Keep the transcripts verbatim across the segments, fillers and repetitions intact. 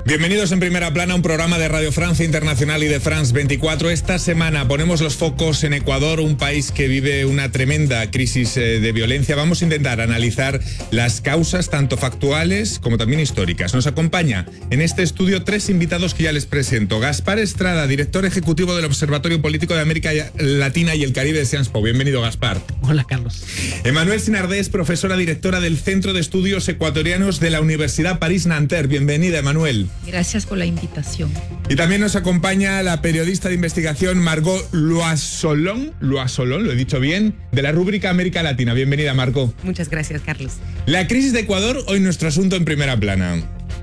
Bienvenidos en Primera Plana, un programa de Radio Francia Internacional y de France veinticuatro. Esta semana ponemos los focos en Ecuador, un país que vive una tremenda crisis eh, de violencia. Vamos a intentar analizar las causas, tanto factuales como también históricas. Nos acompaña en este estudio tres invitados que ya les presento. Gaspar Estrada, director ejecutivo del Observatorio Político de América Latina y el Caribe de Sciences Po. Bienvenido, Gaspar. Hola, Carlos. Emanuel Sinardés, profesora directora del Centro de Estudios Ecuatorianos de la Universidad París-Nanterre. Bienvenida, Emanuel. Gracias por la invitación. Y también nos acompaña la periodista de investigación Margot Loisolón, Loisolón, lo he dicho bien, de la rúbrica América Latina. Bienvenida, Margot. Muchas gracias, Carlos. La crisis de Ecuador, hoy nuestro asunto en Primera Plana.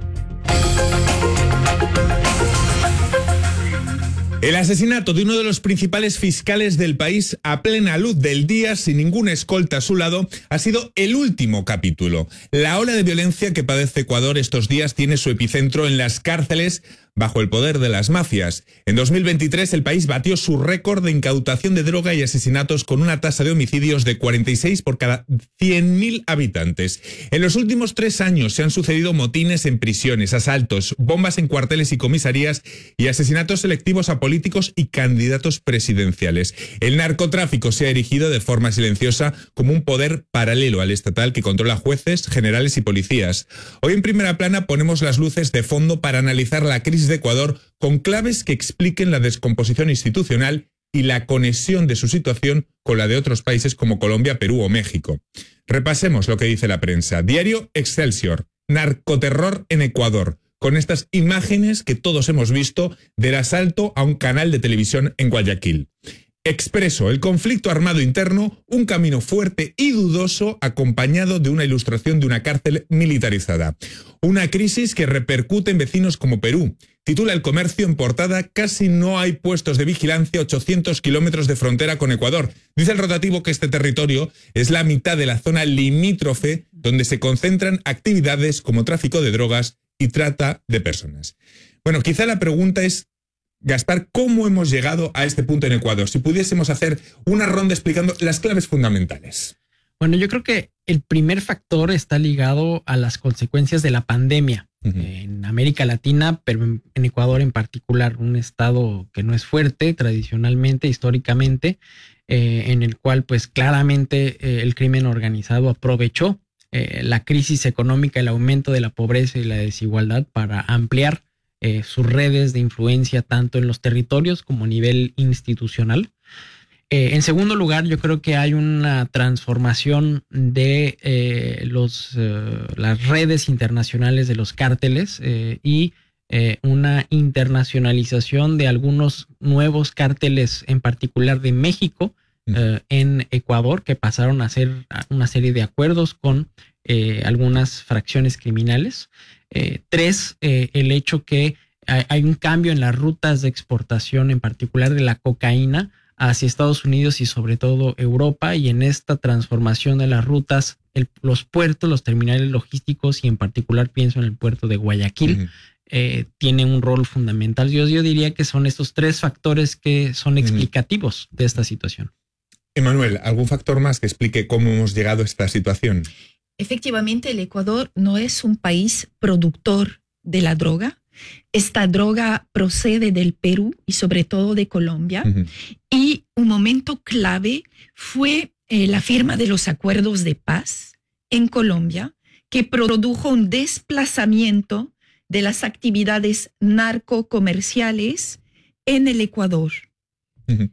El asesinato de uno de los principales fiscales del país a plena luz del día, sin ninguna escolta a su lado, ha sido el último capítulo. La ola de violencia que padece Ecuador estos días tiene su epicentro en las cárceles bajo el poder de las mafias. En dos mil veintitrés el país batió su récord de incautación de droga y asesinatos con una tasa de homicidios de cuarenta y seis por cada cien mil habitantes. En los últimos tres años se han sucedido motines en prisiones, asaltos, bombas en cuarteles y comisarías y asesinatos selectivos a políticos y candidatos presidenciales. El narcotráfico se ha erigido de forma silenciosa como un poder paralelo al estatal que controla jueces, generales y policías. Hoy en Primera Plana ponemos las luces de fondo para analizar la crisis de Ecuador con claves que expliquen la descomposición institucional y la conexión de su situación con la de otros países como Colombia, Perú o México. Repasemos lo que dice la prensa. Diario Excelsior, narcoterror en Ecuador, con estas imágenes que todos hemos visto del asalto a un canal de televisión en Guayaquil. Expreso, el conflicto armado interno, un camino fuerte y dudoso acompañado de una ilustración de una cárcel militarizada. Una crisis que repercute en vecinos como Perú. Titula El Comercio en portada: casi no hay puestos de vigilancia, ochocientos kilómetros de frontera con Ecuador. Dice el rotativo que este territorio es la mitad de la zona limítrofe donde se concentran actividades como tráfico de drogas y trata de personas. Bueno, quizá la pregunta es, Gaspar, ¿cómo hemos llegado a este punto en Ecuador? Si pudiésemos hacer una ronda explicando las claves fundamentales. Bueno, yo creo que el primer factor está ligado a las consecuencias de la pandemia. Uh-huh. En América Latina, pero en Ecuador en particular, un estado que no es fuerte tradicionalmente, históricamente, eh, en el cual pues claramente eh, el crimen organizado aprovechó eh, la crisis económica, el aumento de la pobreza y la desigualdad para ampliar Eh, sus redes de influencia tanto en los territorios como a nivel institucional. Eh, en segundo lugar, yo creo que hay una transformación de eh, los, eh, las redes internacionales de los cárteles eh, y eh, una internacionalización de algunos nuevos cárteles, en particular de México, eh, en Ecuador, que pasaron a hacer una serie de acuerdos con eh, algunas fracciones criminales. Eh, tres, eh, el hecho que hay, hay un cambio en las rutas de exportación, en particular de la cocaína, hacia Estados Unidos y sobre todo Europa, y en esta transformación de las rutas, el, los puertos, los terminales logísticos, y en particular pienso en el puerto de Guayaquil, uh-huh. eh, tienen un rol fundamental. Yo, yo diría que son estos tres factores que son explicativos uh-huh. de esta situación. Emanuel, ¿algún factor más que explique cómo hemos llegado a esta situación? Efectivamente, el Ecuador no es un país productor de la droga. Esta droga procede del Perú y sobre todo de Colombia. Uh-huh. Y un momento clave fue eh, la firma de los acuerdos de paz en Colombia, que produjo un desplazamiento de las actividades narcocomerciales en el Ecuador. Uh-huh.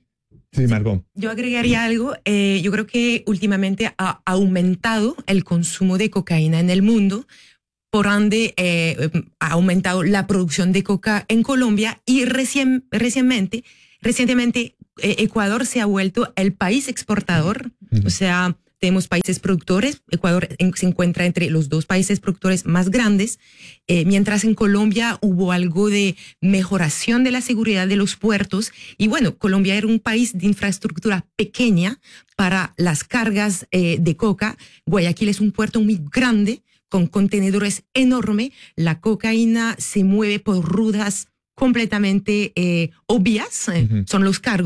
Sí, Margot. Yo agregaría algo. Eh, yo creo que últimamente ha aumentado el consumo de cocaína en el mundo, por ende eh, ha aumentado la producción de coca en Colombia y recien, recientemente, recientemente eh, Ecuador se ha vuelto el país exportador. Uh-huh. O sea, tenemos países productores. Ecuador en, se encuentra entre los dos países productores más grandes, eh, mientras en Colombia hubo algo de mejoración de la seguridad de los puertos. Y bueno, Colombia era un país de infraestructura pequeña para las cargas eh, de coca. Guayaquil es un puerto muy grande, con contenedores enormes. La cocaína se mueve por rutas completamente eh, obvias, eh, uh-huh. son los cargos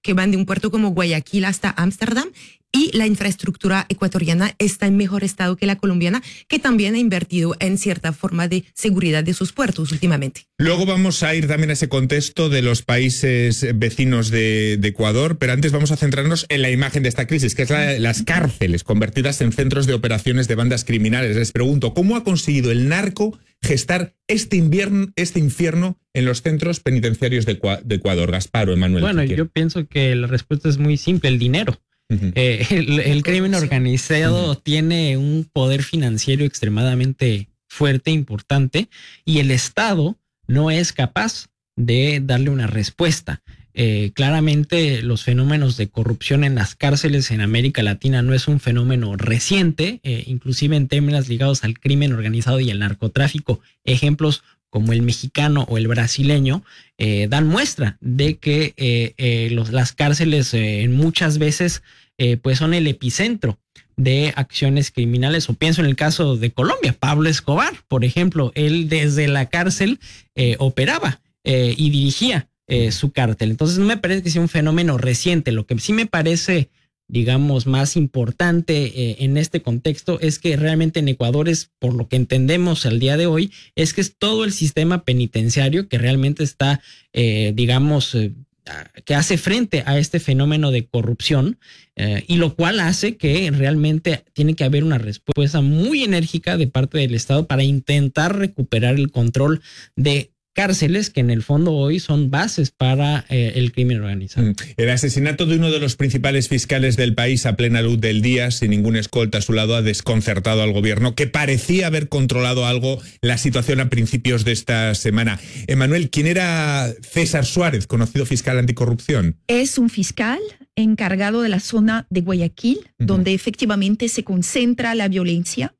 que van de un puerto como Guayaquil hasta Ámsterdam, y la infraestructura ecuatoriana está en mejor estado que la colombiana, que también ha invertido en cierta forma de seguridad de sus puertos últimamente. Luego vamos a ir también a ese contexto de los países vecinos de, de Ecuador, pero antes vamos a centrarnos en la imagen de esta crisis, que es la de las cárceles convertidas en centros de operaciones de bandas criminales. Les pregunto, ¿cómo ha conseguido el narco gestar este, invierno, este infierno en los centros penitenciarios de, de Ecuador? Gaspar o Emanuel. Bueno, yo pienso que la respuesta es muy simple, el dinero. Uh-huh. eh, el, el crimen organizado uh-huh. tiene un poder financiero extremadamente fuerte, importante, y el Estado no es capaz de darle una respuesta. Eh, claramente los fenómenos de corrupción en las cárceles en América Latina no es un fenómeno reciente, eh, inclusive en temas ligados al crimen organizado y al narcotráfico. Ejemplos como el mexicano o el brasileño eh, dan muestra de que eh, eh, los, las cárceles eh, muchas veces eh, pues son el epicentro de acciones criminales. O pienso en el caso de Colombia, Pablo Escobar, por ejemplo, él desde la cárcel eh, operaba eh, y dirigía eh, su cártel. Entonces no me parece que sea un fenómeno reciente. Lo que sí me parece, digamos, más importante eh, en este contexto es que realmente en Ecuador es, por lo que entendemos al día de hoy, es que es todo el sistema penitenciario que realmente está, eh, digamos, eh, que hace frente a este fenómeno de corrupción, eh, y lo cual hace que realmente tiene que haber una respuesta muy enérgica de parte del Estado para intentar recuperar el control de cárceles que en el fondo hoy son bases para eh, el crimen organizado. El asesinato de uno de los principales fiscales del país a plena luz del día, sin ningún escolta a su lado, ha desconcertado al gobierno, que parecía haber controlado algo la situación a principios de esta semana. Emanuel, ¿quién era César Suárez, conocido fiscal anticorrupción? Es un fiscal encargado de la zona de Guayaquil, uh-huh. donde efectivamente se concentra la violencia,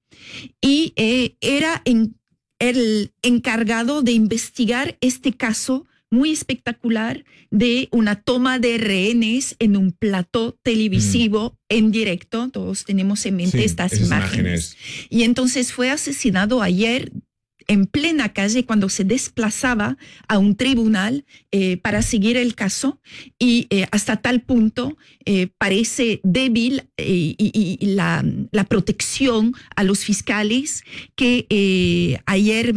y eh, era en el encargado de investigar este caso muy espectacular de una toma de rehenes en un plató televisivo mm. en directo. Todos tenemos en mente sí, estas imágenes. imágenes. Y entonces fue asesinado ayer en plena calle cuando se desplazaba a un tribunal eh, para seguir el caso, y eh, hasta tal punto eh, parece débil eh, y, y la, la protección a los fiscales que eh, ayer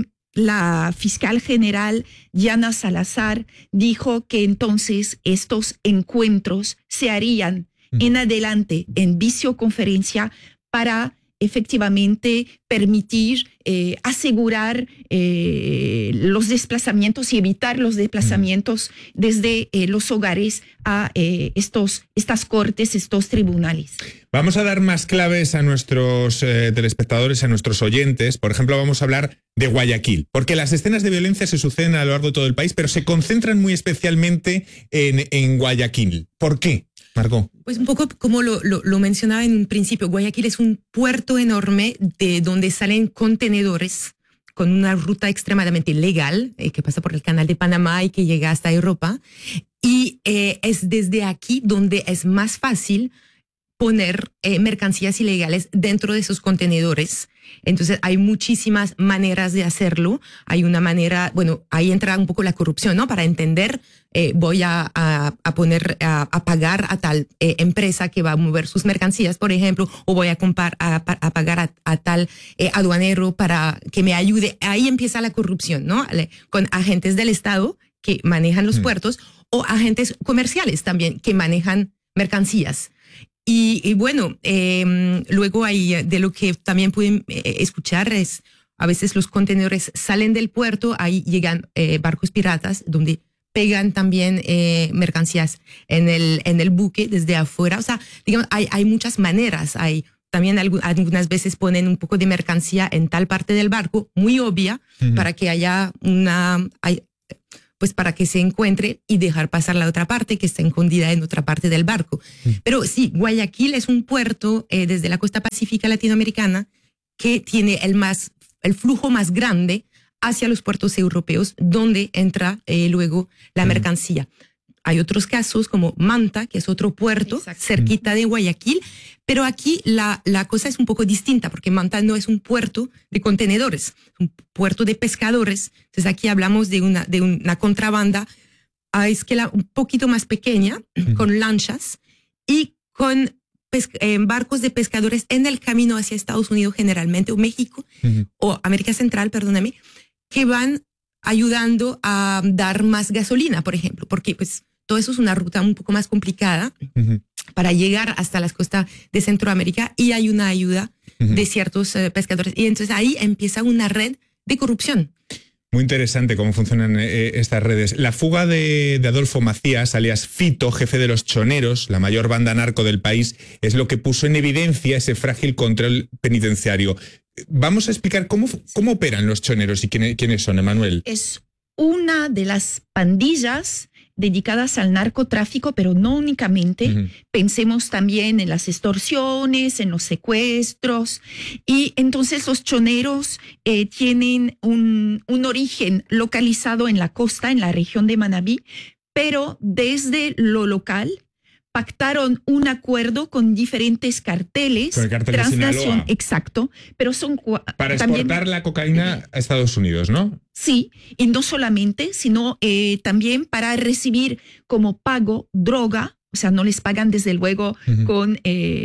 la fiscal general Diana Salazar dijo que entonces estos encuentros se harían uh-huh. en adelante en videoconferencia para efectivamente permitir eh, asegurar eh, los desplazamientos y evitar los desplazamientos mm. desde eh, los hogares a eh, estos, estas cortes, estos tribunales. Vamos a dar más claves a nuestros eh, telespectadores, a nuestros oyentes. Por ejemplo, vamos a hablar de Guayaquil, porque las escenas de violencia se suceden a lo largo de todo el país, pero se concentran muy especialmente en, en Guayaquil. ¿Por qué, Margot? Pues un poco como lo, lo, lo mencionaba en un principio, Guayaquil es un puerto enorme de donde salen contenedores con una ruta extremadamente legal eh, que pasa por el canal de Panamá y que llega hasta Europa. Y eh, es desde aquí donde es más fácil poner eh, mercancías ilegales dentro de esos contenedores. Entonces hay muchísimas maneras de hacerlo. Hay una manera, bueno, ahí entra un poco la corrupción, ¿no? Para entender, eh, voy a, a, a poner, a, a pagar a tal eh, empresa que va a mover sus mercancías, por ejemplo, o voy a, compar, a, a pagar a, a tal eh, aduanero para que me ayude. Ahí empieza la corrupción, ¿no? Con agentes del Estado que manejan los mm. puertos, o agentes comerciales también que manejan mercancías. Y, y bueno, eh, luego hay de lo que también pueden eh, escuchar es a veces los contenedores salen del puerto, ahí llegan eh, barcos piratas donde pegan también eh, mercancías en el, en el buque desde afuera. O sea, digamos, hay, hay muchas maneras. Hay también algunas veces ponen un poco de mercancía en tal parte del barco, muy obvia, uh-huh. para que haya una... Hay, pues para que se encuentre y dejar pasar la otra parte que está escondida en otra parte del barco. Mm. Pero sí, Guayaquil es un puerto eh, desde la costa pacífica latinoamericana que tiene el, más, el flujo más grande hacia los puertos europeos, donde entra eh, luego la mm. mercancía. Hay otros casos como Manta, que es otro puerto Exacto. cerquita de Guayaquil, pero aquí la, la cosa es un poco distinta, porque Manta no es un puerto de contenedores, es un puerto de pescadores. Entonces aquí hablamos de una, de una contrabanda a escala un poquito más pequeña, uh-huh. con lanchas y con pesca, eh, barcos de pescadores en el camino hacia Estados Unidos generalmente, o México, uh-huh. o América Central, perdóname, que van ayudando a dar más gasolina, por ejemplo, porque pues todo eso es una ruta un poco más complicada uh-huh. para llegar hasta las costas de Centroamérica, y hay una ayuda uh-huh. de ciertos uh, pescadores. Y entonces ahí empieza una red de corrupción. Muy interesante cómo funcionan eh, estas redes. La fuga de, de Adolfo Macías, alias Fito, jefe de los Choneros, la mayor banda narco del país, es lo que puso en evidencia ese frágil control penitenciario. Vamos a explicar cómo, cómo operan los Choneros y quiénes, quiénes son, Emanuel. Es una de las pandillas dedicadas al narcotráfico, pero no únicamente. Uh-huh. Pensemos también en las extorsiones, en los secuestros. Y entonces los choneros eh, tienen un, un origen localizado en la costa, en la región de Manabí, pero desde lo local pactaron un acuerdo con diferentes carteles. Con el cartel de Sinaloa. Exacto, pero son... Para exportar también la cocaína a Estados Unidos, ¿no? Sí, y no solamente, sino eh, también para recibir como pago droga, o sea, no les pagan desde luego uh-huh. con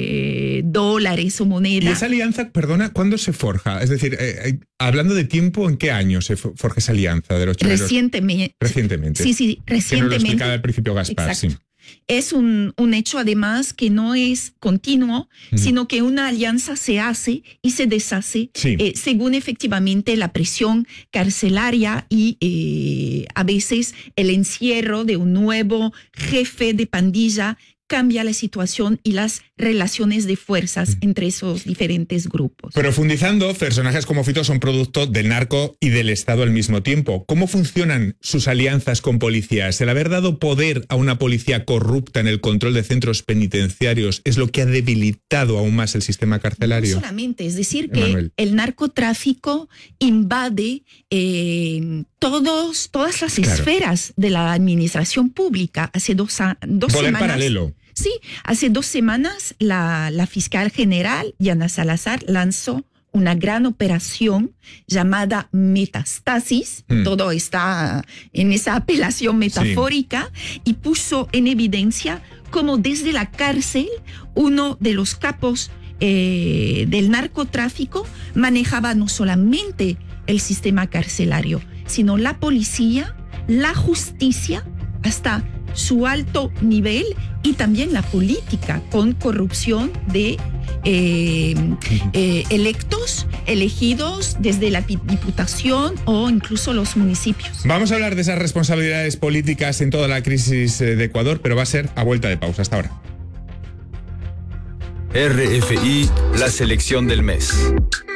eh, dólares o moneda. ¿Y esa alianza, perdona, cuándo se forja? Es decir, eh, hablando de tiempo, ¿en qué año se forja esa alianza de los choneros? Recientemente. Recientemente. Sí, sí, recientemente. Que nos lo explicaba al principio Gaspar, exacto. sí. Es un, un hecho además que no es continuo, uh-huh. sino que una alianza se hace y se deshace sí. eh, según efectivamente la presión carcelaria y eh, a veces el encierro de un nuevo jefe de pandilla cambia la situación y las relaciones de fuerzas entre esos diferentes grupos. Profundizando, personajes como Fito son producto del narco y del Estado al mismo tiempo. ¿Cómo funcionan sus alianzas con policías? ¿El haber dado poder a una policía corrupta en el control de centros penitenciarios es lo que ha debilitado aún más el sistema carcelario? No solamente, es decir, que Emanuel. El narcotráfico invade eh, todos, todas las claro. esferas de la administración pública. Hace dos, a, dos Poder semanas... paralelo. Sí, hace dos semanas la, la fiscal general, Diana Salazar, lanzó una gran operación llamada Metastasis, mm. todo está en esa apelación metafórica, sí. y puso en evidencia cómo desde la cárcel uno de los capos eh, del narcotráfico manejaba no solamente el sistema carcelario, sino la policía, la justicia, hasta su alto nivel, y también la política, con corrupción de eh, eh, electos, elegidos desde la diputación o incluso los municipios. Vamos a hablar de esas responsabilidades políticas en toda la crisis de Ecuador, pero va a ser a vuelta de pausa. Hasta ahora. R F I, la selección del mes.